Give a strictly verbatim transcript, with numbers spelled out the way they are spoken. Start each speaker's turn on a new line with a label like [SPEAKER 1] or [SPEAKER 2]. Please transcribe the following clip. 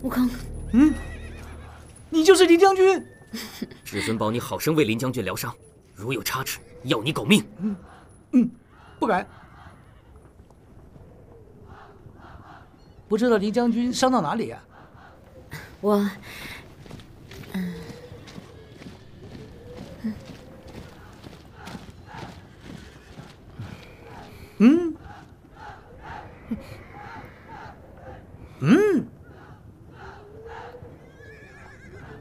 [SPEAKER 1] 悟空，
[SPEAKER 2] 嗯，你就是林将军。
[SPEAKER 3] 至尊保你好生为林将军疗伤，如有差池，要你狗命。
[SPEAKER 2] 嗯嗯，不敢。不知道林将军伤到哪里呀？
[SPEAKER 1] 我，嗯
[SPEAKER 2] 嗯。